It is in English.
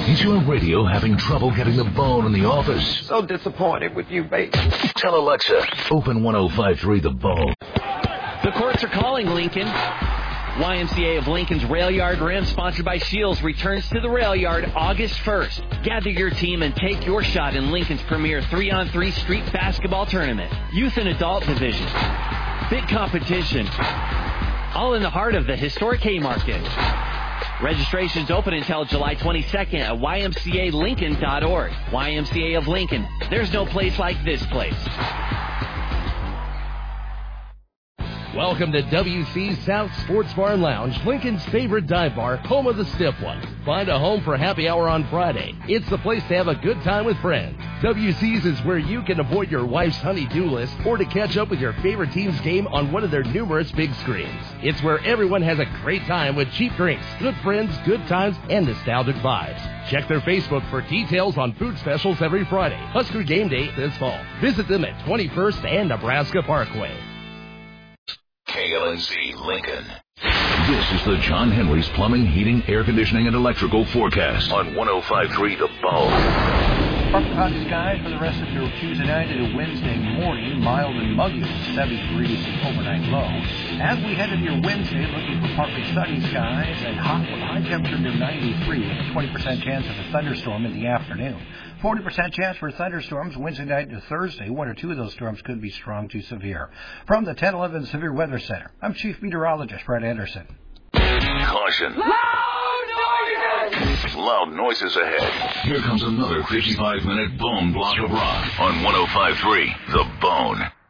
Is your radio having trouble getting the bone in the office? So disappointed with you, baby. Tell Alexa, open 105.3 The Bone. The courts are calling Lincoln. YMCA of Lincoln's Rail Yard Rim, sponsored by Shields, returns to the Rail Yard August 1st. Gather your team and take your shot in Lincoln's premier 3-on-3 street basketball tournament. Youth and adult division. Big competition. All in the heart of the historic Haymarket. Registration's open until July 22nd at ymcalincoln.org. YMCA of Lincoln. There's no place like this place. Welcome to WC South Sports Bar and Lounge, Lincoln's favorite dive bar, home of the stiff one. Find a home for happy hour on Friday. It's the place to have a good time with friends. WC's is where you can avoid your wife's honey-do list or to catch up with your favorite team's game on one of their numerous big screens. It's where everyone has a great time with cheap drinks, good friends, good times, and nostalgic vibes. Check their Facebook for details on food specials every Friday. Husker game day this fall. Visit them at 21st and Nebraska Parkway. KLNC Lincoln. This is the John Henry's Plumbing, Heating, Air Conditioning, and Electrical forecast on 105.3 The Bone. Partly skies for the rest of your Tuesday night into Wednesday morning. Mild and muggy with 70 degrees overnight low. As we head into your Wednesday, looking for partly sunny skies and hot with high temperature near 93 with a 20% chance of a thunderstorm in the afternoon. 40% chance for thunderstorms Wednesday night to Thursday. One or two of those storms could be strong to severe. From the 1011 Severe Weather Center, I'm Chief Meteorologist Brett Anderson. Caution. Loud noises! Loud noises ahead. Here comes another 55-minute bone block of rock on 105.3 The Bone.